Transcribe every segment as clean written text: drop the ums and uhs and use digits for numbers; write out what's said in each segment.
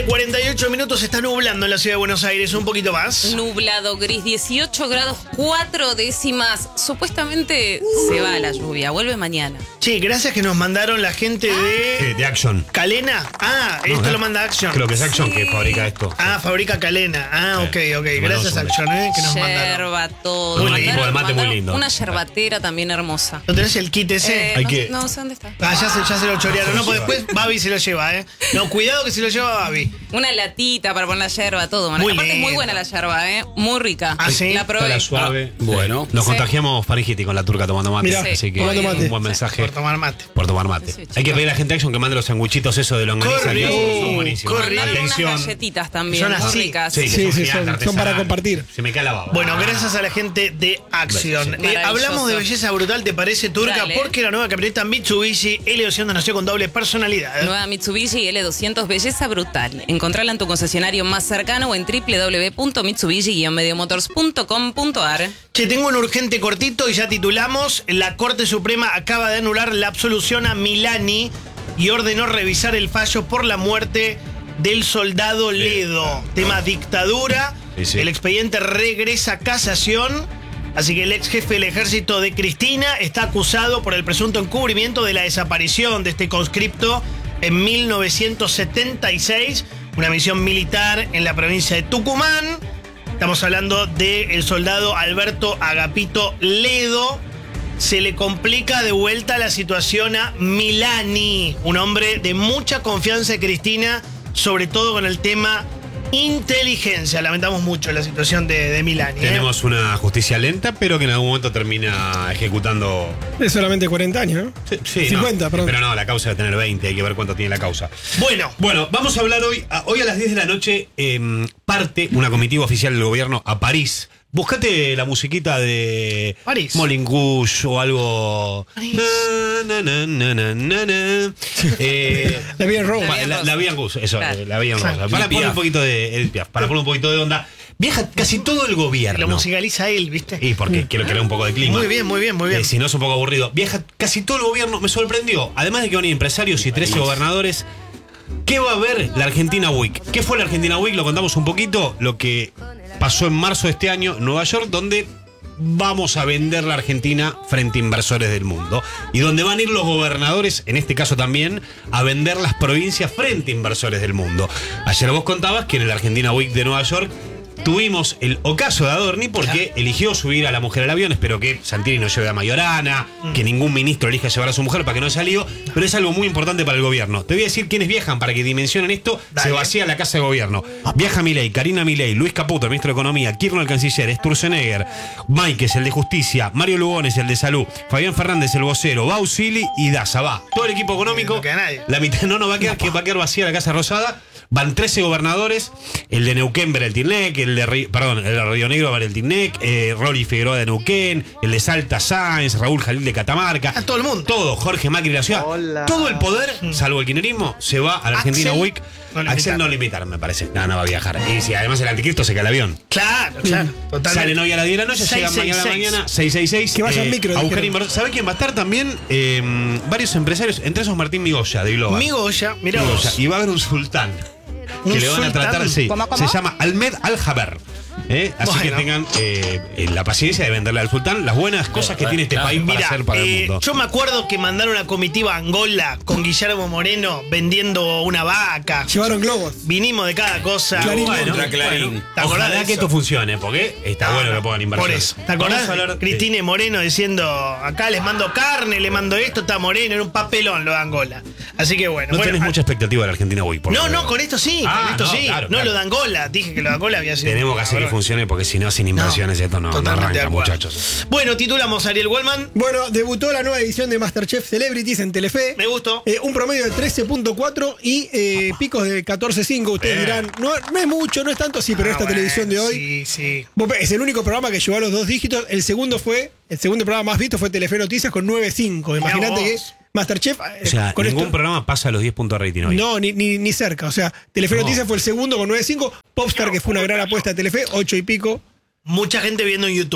48 minutos, está nublando en la ciudad de Buenos Aires, un poquito más. Nublado, gris, 18 grados, 4 décimas. Supuestamente se va la lluvia, vuelve mañana. Sí, gracias que nos mandaron la gente De Action. Calena. Esto No, lo manda Action. Creo que es Action que fabrica esto. Fabrica Calena. Ok. Mandamos Gracias un Action, que nos mandaron. Yerba, todo. Un equipo de mate muy lindo. Una yerbatera también hermosa. ¿No tenés el kit ese? Hay no, que- no sé dónde está. Ya se lo chorearon. No, pues después Babi se lo lleva, No, cuidado que se lo lleva Babi. Una latita para poner la yerba, todo. Muy Aparte es muy lindo. buena la yerba, muy rica. ¿Ah, sí? La probé. Está la suave. Bueno. Nos Sí. contagiamos faringitis con la turca tomando mate. Mirá, así que tomando mate. un buen mensaje Por tomar mate. por tomar mate. Sí, Hay que pedir a la gente de Action que mande los sanguchitos esos de longaniza. Corre. Que son buenísimos. Corre. Mandaron unas Atención. galletitas también, Son muy así. ricas. Sí, Sí, que son gigantes, para artesanales. compartir. Se me cae la baba. Bueno, gracias a la gente de Action. Maravilloso. Hablamos de belleza brutal, ¿te parece, Turca? Dale. Porque la nueva camioneta Mitsubishi L200 nació con doble personalidad. Nueva Mitsubishi L200, belleza brutal. Encontrala en tu concesionario más cercano o en www.mitsubishi-mediomotors.com.ar. Che, tengo un urgente cortito y ya titulamos. La Corte Suprema acaba de anular la absolución a Milani y ordenó revisar el fallo por la muerte del soldado Ledo. Tema dictadura. Sí. El expediente regresa a casación. Así que el ex jefe del ejército de Cristina está acusado por el presunto encubrimiento de la desaparición de este conscripto en 1976. Una misión militar en la provincia de Tucumán. Estamos hablando del soldado Alberto Agapito Ledo. Se le complica de vuelta la situación a Milani, un hombre de mucha confianza de Cristina, sobre todo con el tema inteligencia. Lamentamos mucho la situación de Milani. Tenemos una justicia lenta, pero que en algún momento termina ejecutando. Es solamente 40 años, ¿no? Sí, 50, no. perdón. Pero no, la causa debe tener 20, hay que ver cuánto tiene la causa. Bueno, Bueno, vamos a hablar hoy a las 10 de la noche, parte una comitiva oficial del gobierno a París. Buscate la musiquita de París. Moulin Rouge o algo. París. Na, na, na, na, na, na. La vida en Roma. La Bien Rouge, eso, Claro. la Bien Claro. Rouge. Para poner un poquito de Edith Piaf, para poner un poquito de onda. Viaja casi todo el lo gobierno. musicaliza él, ¿viste? Y porque quiero que le dé un poco de clima. Muy bien, muy bien, muy bien. Si no es un poco aburrido. Viaja casi todo el gobierno. Me sorprendió. Además de que van empresarios y 13 gobernadores. ¿Qué va a haber la Argentina Week? ¿Qué fue la Argentina Week? Lo contamos un poquito. Lo que pasó en marzo de este año en Nueva York, donde vamos a vender la Argentina frente a inversores del mundo. Y donde van a ir los gobernadores, en este caso también, a vender las provincias frente a inversores del mundo. Ayer vos contabas que en la Argentina Week de Nueva York tuvimos el ocaso de Adorni porque eligió subir a la mujer al avión. Espero que Santilli no lleve a Mayorana, que ningún ministro elija llevar a su mujer para que no haya lío, pero es algo muy importante para el gobierno. Te voy a decir quiénes viajan para que dimensionen esto. Dale. Se vacía la casa de gobierno. Viaja Milei, Karina Milei, Luis Caputo, el ministro de Economía, Kirchner, el canciller, Sturzenegger, Máiquez, el de Justicia, Mario Lugones, el de Salud, Fabián Fernández, el vocero, Bausili y Daza. Va todo el equipo económico. No queda nadie. La mitad no va a quedar, que va a quedar vacía la Casa Rosada. Van 13 gobernadores, el de Neuquén, Bereltinec, el de Río Negro, Bereltinec, Rolly Figueroa de Neuquén, el de Salta, Sáenz, Raúl Jalil de Catamarca. A todo el mundo. Todo, Jorge Macri de la ciudad. Todo el poder, salvo el kirchnerismo, se va a la Argentina Axel, Week. no lo Axel invitaron. no lo invitaron, me parece. No va a viajar. Y si además el anticristo se cae el avión. Claro, totalmente. Salen hoy a las 10 de la noche, llegan mañana a la 666. mañana, 666. Que vayan micro, a buscar dijeron. inversores. ¿Sabe quién va a estar también? Varios empresarios, entre esos Martín Migoya de Global. Migoya, mirá Migoya. vos. Y va a haber un sultán. ¿Un Que le van a sultán? tratar, sí. ¿Cómo? Se llama Ahmed Al-Jaber. Así Bueno. que tengan la paciencia de venderle al sultán las buenas cosas que tiene este país para Mira, hacer para el mundo. yo me acuerdo que mandaron una comitiva a Angola con Guillermo Moreno vendiendo una vaca. Llevaron globos. Vinimos de cada cosa. Clarín Bueno, Clarín. ¿te acordás ojalá de que eso? esto funcione, porque está bueno que pongan inversión. Por eso. ¿Te acordás? Cristina y Moreno diciendo, acá les mando carne, le mando esto, está Moreno, era un papelón lo de Angola. Así que bueno. No bueno, tenés mucha expectativa de la Argentina hoy, por lo No, que no, veo. con esto sí, Ah, con esto no, sí. claro, no claro. lo de Angola, dije que lo de Angola había sido. Tenemos que hacer que funcione, porque si no, sin inversiones esto no Totalmente de arranca, acuerdo. muchachos. Bueno, titulamos Ariel Wellman. Bueno, debutó la nueva edición de MasterChef Celebrities en Telefe. Me gustó. Un promedio de 13.4 y picos de 14.5. Ustedes dirán, no es mucho, no es tanto, sí, pero esta bueno, televisión de hoy Sí, sí. es el único programa que llegó a los 2 dígitos. El segundo programa más visto fue Telefe Noticias con 9.5. Imagínate que vos. MasterChef. O sea, con ningún esto, programa pasa los 10 puntos de rating hoy. no, ni cerca. O sea, Telefe No. Noticias fue el segundo con 9.5. Popstar, que fue una gran apuesta de Telefe, 8 y pico. Mucha gente viendo en YouTube.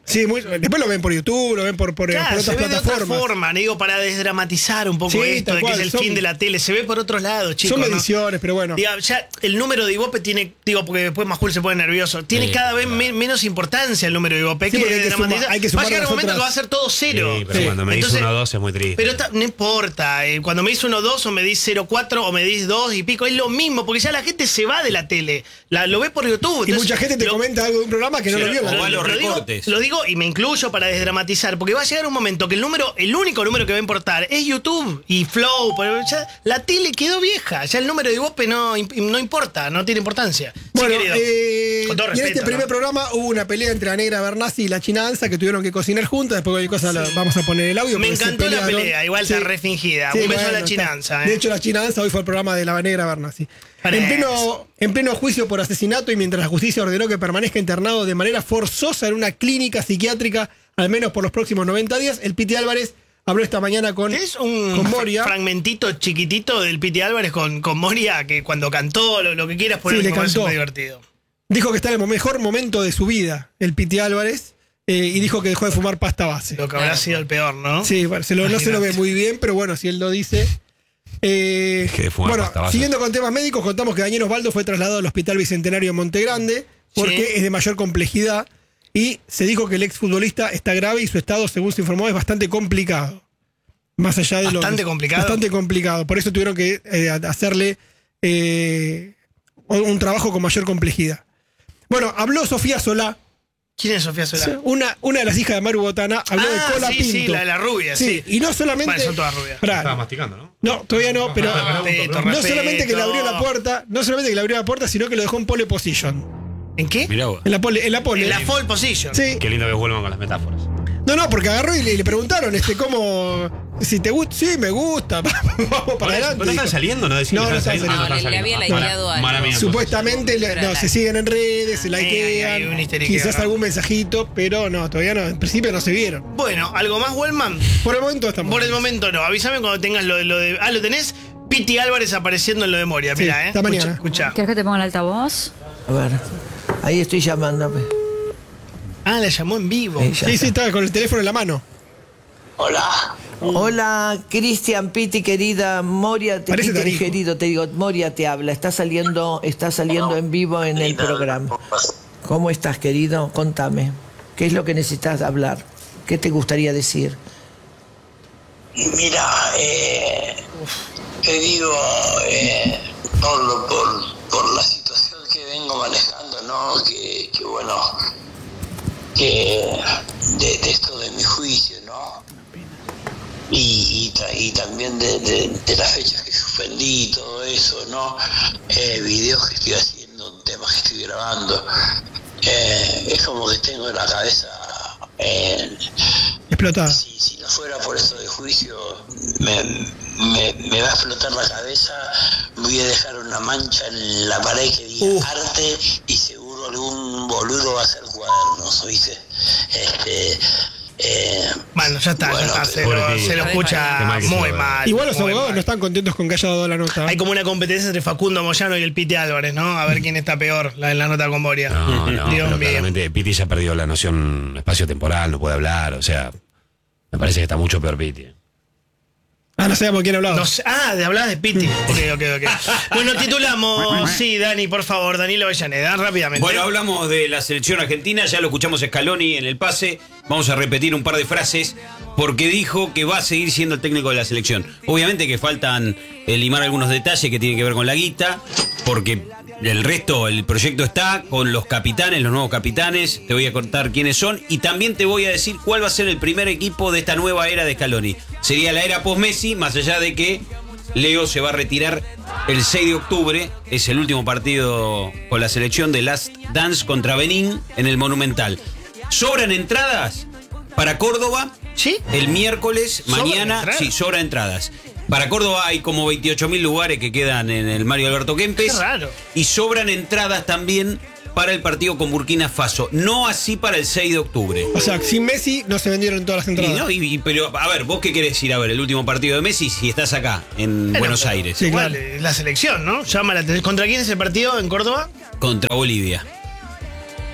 Sí, después lo ven por YouTube, lo ven por Claro, otras se ve de otra plataformas. forma, digo, para desdramatizar un poco Sí, esto tal de que cual, es el son- fin de la tele. Se ve por otros lados, chicos. Son ¿no? mediciones, pero bueno. Diga, ya el número de Ibope tiene, digo, porque después Majul se pone nervioso, tiene Sí, cada vez claro. menos importancia el número de Ibope. Sí, porque hay que dramatizar. sumar- hay que va a sumar llegar un las momento otras- que va a ser todo cero. Sí, pero Sí. cuando me dice Entonces- 1-2 es muy triste. Pero no importa, cuando me dice 1-2 o me dice 0-4 o me dice 2 y pico, es lo mismo, porque ya la gente se va de la tele, lo ve por YouTube. Y mucha gente te lo- comenta algo de un programa que no Sí, lo vio. o va a los digo, recortes. lo digo y me incluyo para desdramatizar, porque va a llegar un momento que el único número que va a importar es YouTube y Flow, pero ya la tele quedó vieja, ya el número de Ibope no importa, no tiene importancia. Sí, Bueno, querido. Con todo y en respeto, este primer ¿no? programa programa hubo una pelea entre la Negra Bernasi y la China Anza que tuvieron que cocinar juntas. Después cualquier cosa vamos a poner el audio. Me porque se encantó la pelearon. pelea, igual Sí. está re fingida. Sí, Un beso a bueno, la Chinanza. está. De hecho, la China Anza hoy fue el programa de la Negra Bernasi. En pleno juicio por asesinato y mientras la justicia ordenó que permanezca internado de manera forzosa en una clínica psiquiátrica, al menos por los próximos 90 días, el Piti Álvarez habló esta mañana con un Moria. fragmentito chiquitito del Piti Álvarez con Moria, que cuando cantó, lo que quieras poner, Sí, le me parece cantó. muy divertido. Dijo que está en el mejor momento de su vida, el Piti Álvarez, y dijo que dejó de fumar pasta base. Lo que habrá sido el peor, ¿no? Sí, bueno, no se lo ve muy bien, pero bueno, si él lo dice. de fumar Bueno, pasta base. siguiendo con temas médicos, contamos que Daniel Osvaldo fue trasladado al Hospital Bicentenario de Montegrande porque Sí. es de mayor complejidad y se dijo que el exfutbolista está grave y su estado, según se informó, es bastante complicado. Más allá de ¿Bastante complicado? Bastante complicado. Por eso tuvieron que hacerle un trabajo con mayor complejidad. Bueno, habló Sofía Solá, ¿Quién es Sofía Solá? una de las hijas de Maru Botana, habló de Cola sí, Pinto. sí, la rubia, sí. Y no solamente. Bueno, son todas rubias. Pará, Estaba masticando, ¿no? no, todavía no, pero Respeto, no respeto. solamente que le abrió la puerta, sino que lo dejó en pole position. ¿En qué? Mirá vos. En la pole. En la pole position. Sí. Qué lindo que vuelvan con las metáforas. No, porque agarró y le preguntaron, cómo. Si te gusta. Sí, me gusta. Vamos para adelante. ¿No están dijo. saliendo? No, decir No, que no están están saliendo. saliendo. No, le había likeado algo. Mala mía. Supuestamente se siguen en redes, se hay un likean. histeriqueo, Quizás ¿no? algún mensajito, pero no, todavía no. En principio no se vieron. Bueno, ¿algo más, Wellman? Por el momento estamos. Por el momento no. Avísame cuando tengas lo de. ¿Lo tenés? Piti Álvarez apareciendo en lo de Moria. Sí, Mirá, esta mañana. Escucha. ¿Quieres que te ponga el altavoz? A ver, ahí estoy llamándome. Ah, la llamó en vivo. Ella. Sí, estaba con el teléfono en la mano. Hola, Cristian, Piti, querida, Moria, Parece Piti, Tarijo. querido, te digo, Moria te habla, está saliendo en vivo en el programa. ¿Cómo estás, querido? Contame, ¿qué es lo que necesitas hablar? ¿Qué te gustaría decir? Mira, te digo, por la situación que vengo manejando, ¿no? Que bueno, que de esto de mi juicio, ¿no? Y también de las fechas que suspendí y todo eso, ¿no? Videos que estoy haciendo, temas que estoy grabando. Es como que tengo la cabeza... Explotada. Si no fuera por esto de juicio, me va a explotar la cabeza, voy a dejar una mancha en la pared que diga arte y seguro algún boludo va a hacer cuadernos, ¿viste? Bueno, ya está, Bueno, se pero- lo escucha Qué mal que se muy lo ve. mal. Igual los muy abogados mal. no están contentos con que haya dado la nota. Hay como una competencia entre Facundo Moyano y el Piti Álvarez, ¿no? A ver quién está peor en la nota con Moria. No, Dios pero mío. claramente Piti ya perdió la noción espacio-temporal, no puede hablar, o sea, me parece que está mucho peor Piti. No sabemos quién ha hablado. No sé- de hablar de Piti. Ok. Bueno, titulamos. Sí, Dani, por favor, Danilo Avellaneda, rápidamente. Bueno, hablamos de la selección argentina, ya lo escuchamos a Scaloni en el pase. Vamos a repetir un par de frases porque dijo que va a seguir siendo el técnico de la selección. Obviamente que faltan limar algunos detalles que tienen que ver con la guita, porque el resto, el proyecto está con los capitanes, los nuevos capitanes. Te voy a contar quiénes son y también te voy a decir cuál va a ser el primer equipo de esta nueva era de Scaloni. Sería la era post-Messi, más allá de que Leo se va a retirar el 6 de octubre. Es el último partido con la selección de Last Dance contra Benín en el Monumental. ¿Sobran entradas para Córdoba? ¿Sí? El miércoles, ¿Sobran mañana, entradas? sí, sobran entradas. Para Córdoba hay como 28.000 lugares que quedan en el Mario Alberto Kempes. Qué raro. Y sobran entradas también para el partido con Burkina Faso. No así para el 6 de octubre. O sea, sin Messi no se vendieron todas las Y entradas. no, pero, a ver, ¿vos qué querés decir? A ver, el último partido de Messi si estás acá, en Bueno, Buenos pero Aires, Sí, igual, claro. la selección, ¿no? Llama la atención. ¿Contra quién es el partido en Córdoba? contra Bolivia.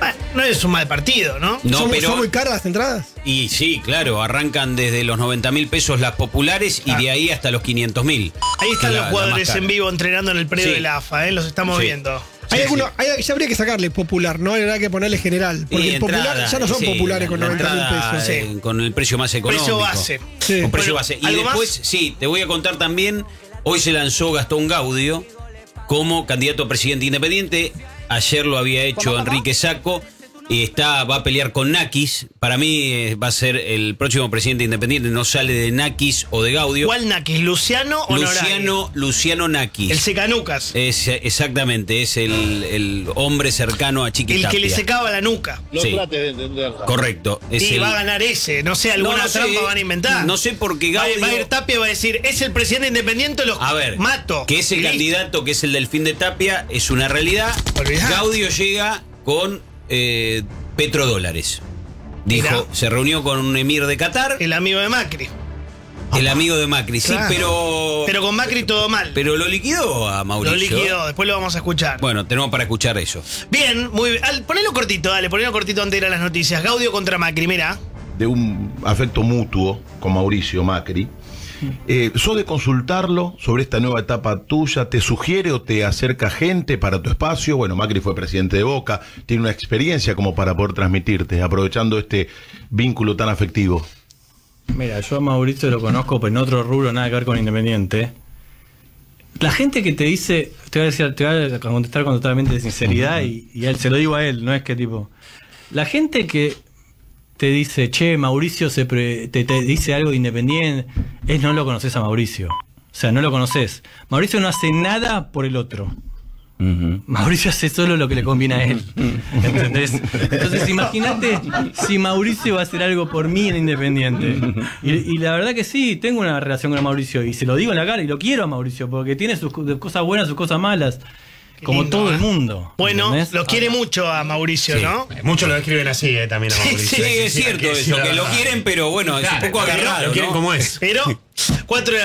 Bueno, no es un mal partido, ¿no? No, ¿Son pero. muy caras las entradas? Y sí, claro, arrancan desde los 90.000 pesos las populares y de ahí hasta los 500.000. Ahí están los jugadores más en cara. vivo entrenando en el predio Sí. de la AFA, los estamos Sí. viendo. Hay Sí, algunos, ya habría que sacarle popular, ¿no? Habría que ponerle general. Porque Y el popular entrada, ya no son sí, populares con la 90.000 entrada, pesos. Sí. con el precio más económico. Precio base. Sí. Con precio Bueno, base. Y ¿algo después, más? sí, te voy a contar también, hoy se lanzó Gastón Gaudio como candidato a presidente independiente. Ayer lo había hecho Enrique Sacco y va a pelear con Nakis. Para mí va a ser el próximo presidente independiente. No sale de Nakis o de Gaudio. ¿Cuál Nakis? ¿Luciano o Noray? Luciano Nakis. El secanucas. Exactamente, es el hombre cercano a El Chiquitapia. que le secaba la nuca. Sí. Correcto. Es Y el- va a ganar ese. No sé, alguna No sé, trampa van a inventar. No sé por qué Va Gaudio. a ir Tapia y va a decir, es el presidente independiente, los A ver, mato. que ese Y listo. candidato, que es el Delfín de Tapia, es una realidad. Olvidá. Gaudio llega con petrodólares. Dijo, Mirá. se reunió con un emir de Qatar, El amigo de Macri. el amigo de Macri. Claro. Sí, pero. Pero con Macri todo mal. Pero lo liquidó a Lo Mauricio. liquidó, después lo vamos a escuchar. Bueno, tenemos para escuchar eso. Bien, muy bien. Ponelo cortito, dale, ponelo cortito antes de ir a las noticias. Gaudio contra Macri, mira. De un afecto mutuo con Mauricio Macri. ¿Sos de consultarlo sobre esta nueva etapa tuya? ¿Te sugiere o te acerca gente para tu espacio? Bueno, Macri fue presidente de Boca, tiene una experiencia como para poder transmitirte, aprovechando este vínculo tan afectivo. Mira, yo a Mauricio lo conozco, pero en otro rubro, nada que ver con Independiente. La gente que te dice, te voy a contestar con totalmente de sinceridad y él, se lo digo a él, no es que tipo. La gente que te dice, che, Mauricio te dice algo de Independiente, no lo conoces a Mauricio. O sea, no lo conoces. Mauricio no hace nada por el otro. Mauricio hace solo lo que le conviene a él. ¿Entendés? Entonces imagínate si Mauricio va a hacer algo por mí en Independiente. Y la verdad que sí, tengo una relación con Mauricio y se lo digo en la cara y lo quiero a Mauricio porque tiene sus cosas buenas, sus cosas malas. Como lindo, todo el mundo. Bueno, ¿entendés? lo quiere mucho a Mauricio, ¿no? Muchos lo describen así también a Mauricio. Sí, es cierto eso, que lo quieren, pero bueno, es un poco agarrado. Lo quieren ¿no? como es. Pero 4 de